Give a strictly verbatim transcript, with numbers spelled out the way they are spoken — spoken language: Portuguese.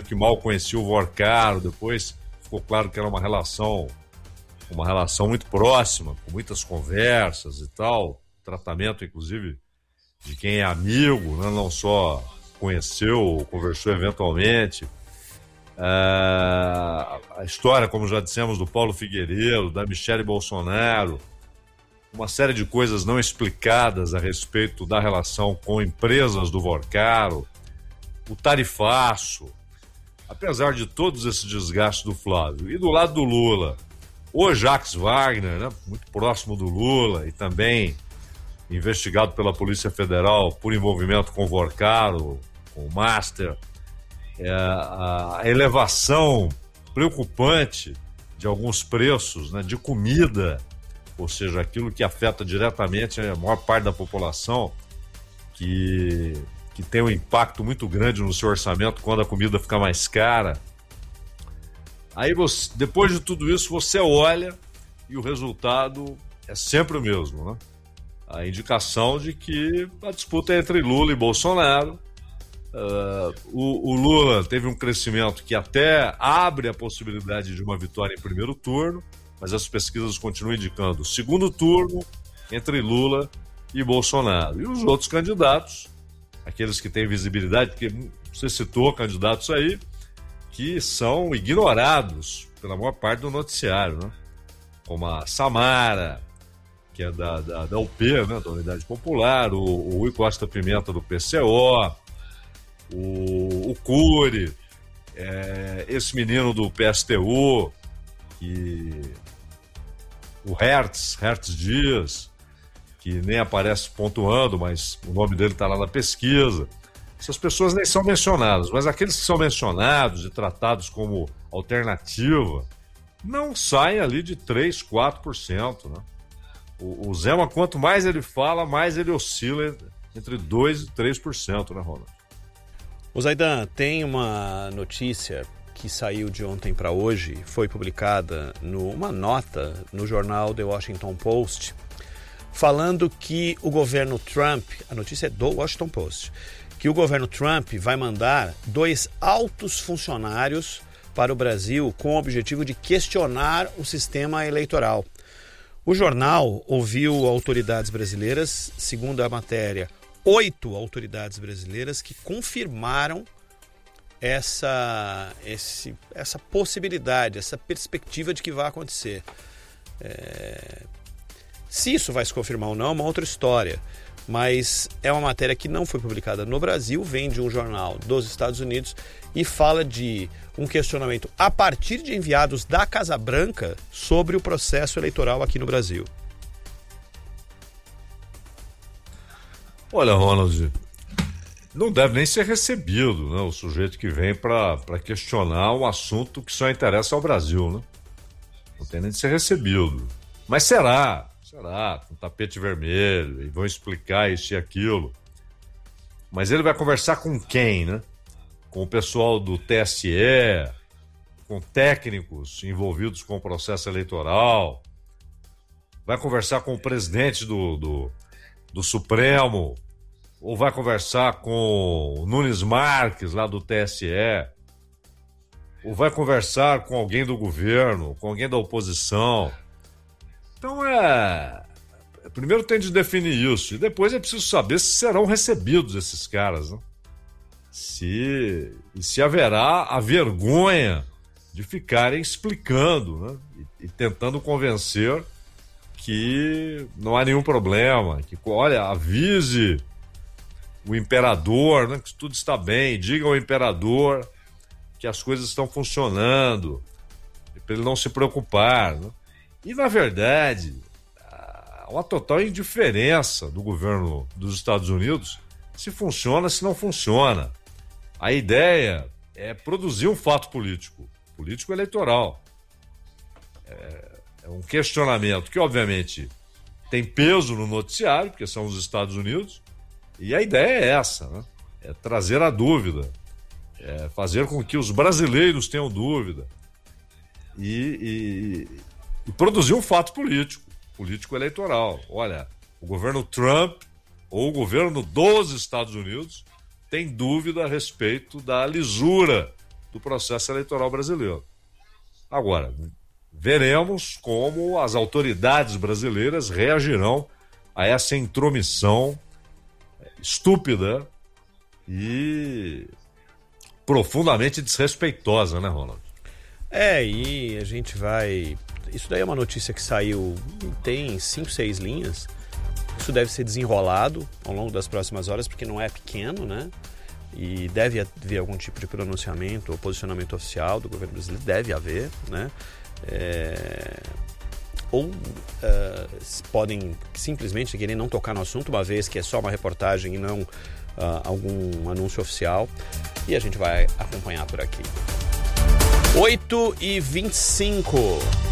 que mal conhecia o Vorcaro, depois ficou claro que era uma relação, uma relação muito próxima, com muitas conversas e tal, tratamento, inclusive, de quem é amigo, né? Não só conheceu ou conversou eventualmente. Ah, a história, como já dissemos, do Paulo Figueiredo, da Michele Bolsonaro, uma série de coisas não explicadas a respeito da relação com empresas do Vorcaro, o tarifaço, apesar de todos esses desgastes do Flávio. E do lado do Lula, o Jacques Wagner, né, muito próximo do Lula e também investigado pela Polícia Federal por envolvimento com o Vorcaro, com o Master, é, a elevação preocupante de alguns preços, né, de comida, ou seja, aquilo que afeta diretamente a maior parte da população, que, que tem um impacto muito grande no seu orçamento quando a comida fica mais cara. Aí, você, depois de tudo isso, você olha e o resultado é sempre o mesmo, né? A indicação de que a disputa é entre Lula e Bolsonaro. Uh, o, o Lula teve um crescimento que até abre a possibilidade de uma vitória em primeiro turno, mas as pesquisas continuam indicando segundo turno entre Lula e Bolsonaro. E os outros candidatos, aqueles que têm visibilidade, porque você citou candidatos aí, que são ignorados pela maior parte do noticiário, né? Como a Samara, que é da, da, da U P, né? Da Unidade Popular, o, o Rui Costa Pimenta do P C O, o, o Cury, é, esse menino do P S T U, que, o Hertz, Hertz Dias, que nem aparece pontuando, mas o nome dele está lá na pesquisa. Essas pessoas nem são mencionadas, mas aqueles que são mencionados e tratados como alternativa não saem ali de três, quatro por cento, né? O, o Zema, quanto mais ele fala, mais ele oscila entre dois e três por cento, né, Ronald? O Zaidan, tem uma notícia que saiu de ontem para hoje, foi publicada numa nota no jornal The Washington Post, falando que o governo Trump, a notícia é do Washington Post, que o governo Trump vai mandar dois altos funcionários para o Brasil com o objetivo de questionar o sistema eleitoral. O jornal ouviu autoridades brasileiras, segundo a matéria, oito autoridades brasileiras que confirmaram essa, esse, essa possibilidade, essa perspectiva de que vai acontecer. É... Se isso vai se confirmar ou não é uma outra história, mas é uma matéria que não foi publicada no Brasil, vem de um jornal dos Estados Unidos e fala de um questionamento a partir de enviados da Casa Branca sobre o processo eleitoral aqui no Brasil. Olha, Ronald, não deve nem ser recebido, né, o sujeito que vem para questionar um assunto que só interessa ao Brasil, né? Não tem nem de ser recebido. Mas será, será, com tapete vermelho, e vão explicar isso e aquilo. Mas ele vai conversar com quem, né? Com o pessoal do T S E, com técnicos envolvidos com o processo eleitoral, vai conversar com o presidente do, do, do Supremo, ou vai conversar com o Nunes Marques, lá do T S E, ou vai conversar com alguém do governo, com alguém da oposição. Então é... Primeiro tem de definir isso, e depois é preciso saber se serão recebidos esses caras, né? Se, e se haverá a vergonha de ficarem explicando, né? e, e tentando convencer que não há nenhum problema, que, olha, avise o imperador, né, que tudo está bem, diga ao imperador que as coisas estão funcionando, para ele não se preocupar, né? E, na verdade, há uma total indiferença do governo dos Estados Unidos se funciona, se não funciona. A ideia é produzir um fato político, político eleitoral. É, é um questionamento que, obviamente, tem peso no noticiário, porque são os Estados Unidos, e a ideia é essa, né? É trazer a dúvida, é fazer com que os brasileiros tenham dúvida e, e, e produzir um fato político, político eleitoral. Olha, o governo Trump ou o governo dos Estados Unidos tem dúvida a respeito da lisura do processo eleitoral brasileiro. Agora, veremos como as autoridades brasileiras reagirão a essa intromissão estúpida e profundamente desrespeitosa, né, Ronald? É, e a gente vai... Isso daí é uma notícia que saiu, tem cinco, seis linhas. Isso deve ser desenrolado ao longo das próximas horas, porque não é pequeno, né? E deve haver algum tipo de pronunciamento ou posicionamento oficial do governo brasileiro, deve haver, né? É... Ou uh, podem simplesmente querer não tocar no assunto, uma vez que é só uma reportagem e não uh, algum anúncio oficial. E a gente vai acompanhar por aqui. oito e vinte e cinco.